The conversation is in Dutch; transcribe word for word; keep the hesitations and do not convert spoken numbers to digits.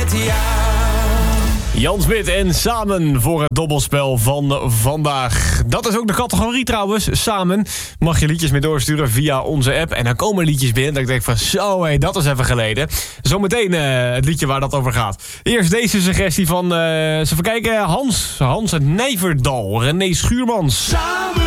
met jou. Jan Smit en Samen voor het dobbelspel van vandaag. Dat is ook de categorie trouwens, Samen. Mag je liedjes mee doorsturen via onze app. En dan komen liedjes binnen dat ik denk van zo, hé, dat is even geleden. Zometeen uh, het liedje waar dat over gaat. Eerst deze suggestie van, uh, eens even kijken, Hans. Hans uit Nijverdal, René Schuurmans. Samen